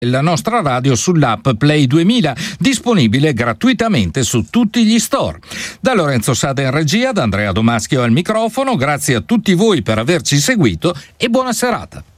la nostra radio sull'app Play 2000, disponibile gratuitamente su tutti gli store. Da Lorenzo Sada in regia, da Andrea Domaschio al microfono, grazie a tutti voi per averci seguito e buona serata.